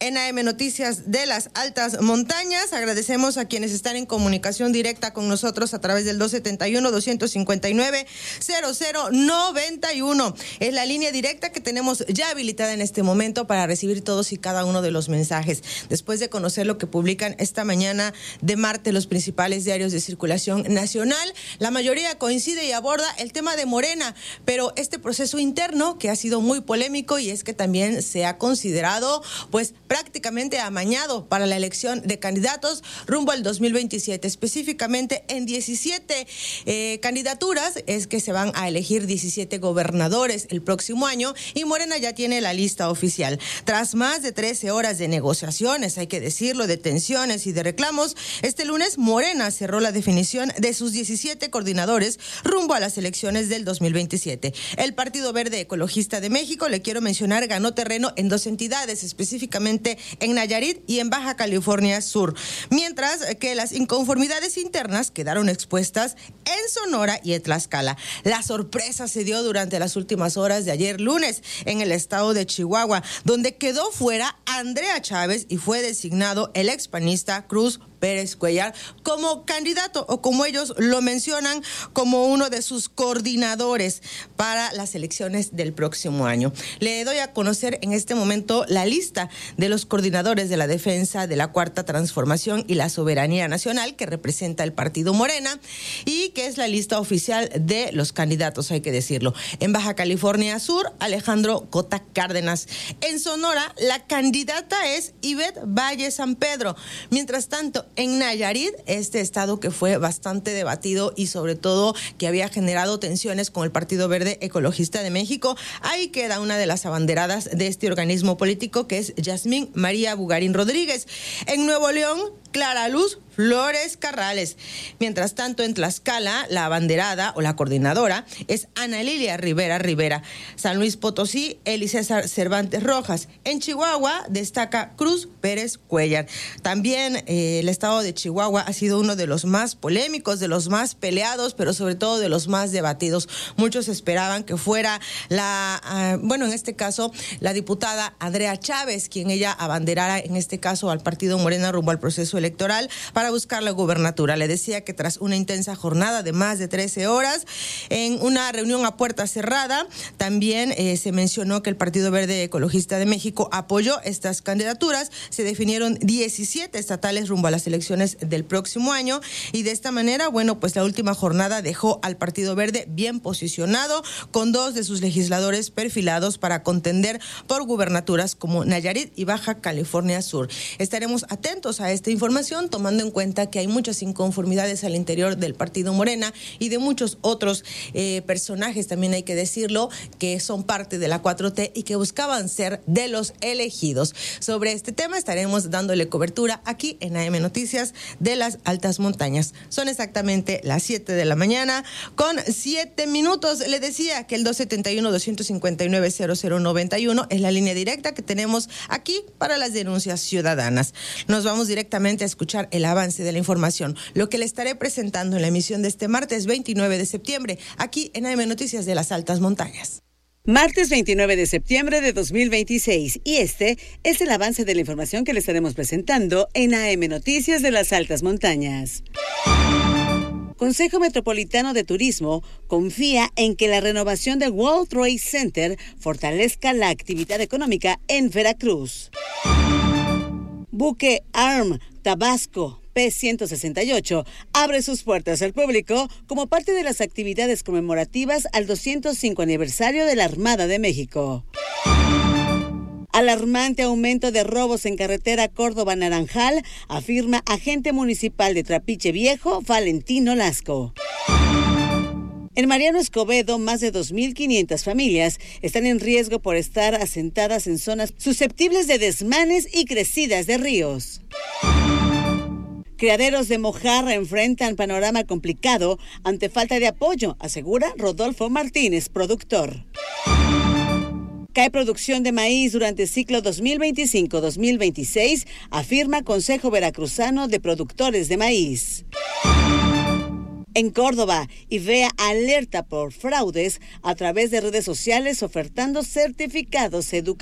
en AM Noticias de las Altas Montañas. Agradecemos a quienes están en comunicación directa con nosotros a través del 271-259-0091. Es la línea directa que tenemos ya habilitada en este momento para recibir todos y cada uno de los mensajes. Después de conocer lo que publican esta mañana de martes los principales diarios de circulación nacional, la mayoría coincide y aborda el tema de Morena, pero este proceso interno que ha sido muy polémico, y es que también se ha considerado pues prácticamente amañado para la elección de candidatos rumbo al 2027. Específicamente en 17 candidaturas es que se van a elegir 17 gobernadores el próximo año, y Morena ya tiene la lista oficial. Tras más de 13 horas de negociaciones, hay que decirlo, de tensiones y de reclamos, este lunes Morena cerró la definición de sus 17 coordinadores rumbo a las elecciones del 2027. El Partido Verde Ecologista de México, le quiero mencionar, ganó terreno en dos entidades, específicamente en Nayarit y en Baja California Sur, mientras que las inconformidades internas quedaron expuestas en Sonora y en Tlaxcala. La sorpresa se dio durante las últimas horas de ayer lunes en el estado de Chihuahua, donde quedó fuera Andrea Chávez y fue designado el expanista Cruz Pérez Cuellar como candidato, o como ellos lo mencionan, como uno de sus coordinadores para las elecciones del próximo año. Le doy a conocer en este momento la lista de los coordinadores de la defensa de la Cuarta Transformación y la soberanía nacional que representa el partido Morena, y que es la lista oficial de los candidatos, hay que decirlo. En Baja California Sur, Alejandro Cota Cárdenas. En Sonora, la candidata es Ivette Valle San Pedro. Mientras tanto, en Nayarit, este estado que fue bastante debatido y sobre todo que había generado tensiones con el Partido Verde Ecologista de México, ahí queda una de las abanderadas de este organismo político, que es Yasmín María Bugarín Rodríguez. En Nuevo León, Clara Luz Flores Carrales. Mientras tanto, en Tlaxcala, la abanderada o la coordinadora es Ana Lilia Rivera. San Luis Potosí, Eli César Cervantes Rojas. En Chihuahua destaca Cruz Pérez Cuellar. También el estado de Chihuahua ha sido uno de los más polémicos, de los más peleados, pero sobre todo de los más debatidos. Muchos esperaban que fuera en este caso, la diputada Andrea Chávez, quien ella abanderara en este caso al partido Morena rumbo al proceso electoral para buscar la gubernatura. Le decía que tras una intensa jornada de más de 13 horas, en una reunión a puerta cerrada, también se mencionó que el Partido Verde Ecologista de México apoyó estas candidaturas. Se definieron 17 estatales rumbo a las elecciones del próximo año, y de esta manera, pues la última jornada dejó al Partido Verde bien posicionado, con dos de sus legisladores perfilados para contender por gubernaturas como Nayarit y Baja California Sur. Estaremos atentos a esta información, tomando en cuenta que hay muchas inconformidades al interior del partido Morena y de muchos otros personajes, también hay que decirlo, que son parte de la 4T y que buscaban ser de los elegidos. Sobre este tema estaremos dándole cobertura aquí en AM Noticias de las Altas Montañas. Son exactamente las 7 de la mañana con 7 minutos. Le decía que el 271-259-0091 es la línea directa que tenemos aquí para las denuncias ciudadanas. Nos vamos directamente a escuchar el avance de la información, lo que le estaré presentando en la emisión de este martes 29 de septiembre, aquí en AM Noticias de las Altas Montañas. Martes 29 de septiembre de 2026, y este es el avance de la información que le estaremos presentando en AM Noticias de las Altas Montañas. Consejo Metropolitano de Turismo confía en que la renovación del World Trade Center fortalezca la actividad económica en Veracruz. Buque ARM Tabasco P-168 abre sus puertas al público como parte de las actividades conmemorativas al 205 aniversario de la Armada de México. Alarmante aumento de robos en carretera Córdoba-Naranjal, afirma agente municipal de Trapiche Viejo, Valentino Lasco. En Mariano Escobedo, más de 2.500 familias están en riesgo por estar asentadas en zonas susceptibles de desmanes y crecidas de ríos. Criaderos de mojarra enfrentan panorama complicado ante falta de apoyo, asegura Rodolfo Martínez, productor. Cae producción de maíz durante el ciclo 2025-2026, afirma Consejo Veracruzano de Productores de Maíz. En Córdoba, IVEA alerta por fraudes a través de redes sociales ofertando certificados educativos.